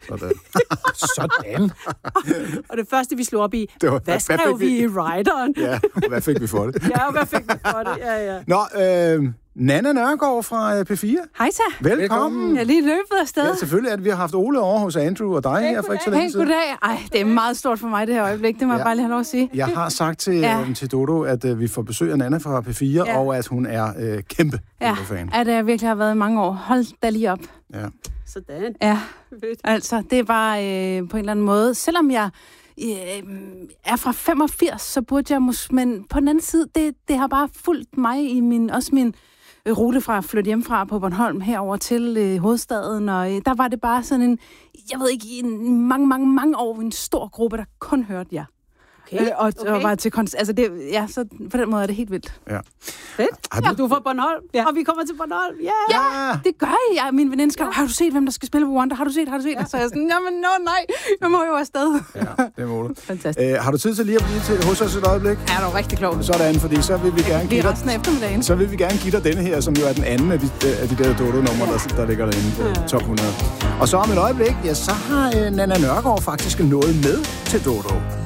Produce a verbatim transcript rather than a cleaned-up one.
Sådan. Sådan. Og det første, vi slog op i, Det var, hvad skrev vi i writeren? Ja, hvad fik vi for det? Ja, hvad fik vi for det? Ja, ja. Nå, øh, Nanna Nørgaard fra P fire. Hej så. Velkommen. Velkommen. Jeg er lige løbet afsted. Ja, selvfølgelig er det. Vi har haft Ole over hos Andrew og dig her for ikke så længe Hey, siden. goddag. Ej, det er meget stort for mig, det her øjeblik. Det må ja. jeg bare lige have lov at sige. Jeg har sagt til, Ja. ja. til Dodo, at uh, vi får besøg af Nanna fra P fire, Ja. og at hun er uh, kæmpe Ja, fan. at jeg virkelig har været i mange år. Hold da lige op. Ja. Sådan. Ja, altså, det er bare øh, på en eller anden måde. Selvom jeg øh, er fra femogfirs, så burde jeg måske... Men på den anden side, det, det har bare fulgt mig i min... Også min øh, rute fra at flytte hjemmefra på Bornholm herover til øh, hovedstaden, og øh, der var det bare sådan en... Jeg ved ikke, i en, mange, mange, mange år en stor gruppe, der kun hørte jer. Okay. Øh, og, okay. og var til konst... Altså, det, ja, så på den måde er det helt vildt. Ja. Fedt. Har du- Ja, du er fra Bornholm, ja. Og vi kommer til Bornholm. Yeah. Ja, Ja. det gør jeg. Ja, min veninde skal, har du set, hvem der skal spille på Wonder? Har du set, har du set? Ja. Så er jeg sådan, jamen, no, nej, jeg må jo afsted. Ja, det må du. Fantastisk. Æ, har du tid til lige at blive til hos os et øjeblik? Ja, det var rigtig klogt. Sådan, fordi så vil vi gerne Det give er dig... resten af eftermiddagen. Så vil vi gerne give dig denne her, som jo er den anden af de, af de der Dodo-numre, der, der ligger derinde på Ja. top hundrede. Og så om et øjeblik, ja, så har øh, Nanna Nørgaard faktisk noget med til Dodo.